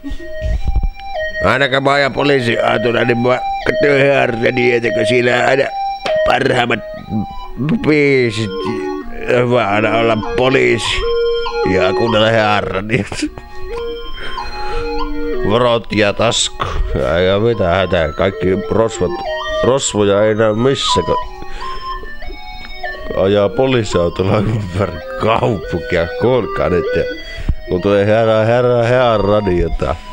Ainakaan mä ajan poliisiaatona, niin mä katsoin herrani, etäkö siinä aina parhaimmat biisit. Hyvä aina olla poliisi ja kuunnella herrani. Vorot ja tasku. Ja mitä hätää, kaikki rosvoja ei näy missä, kun ajaa poliisiautolla ympäri kaupunkia. Kuulkaa nyt, kun tulee herra radiota.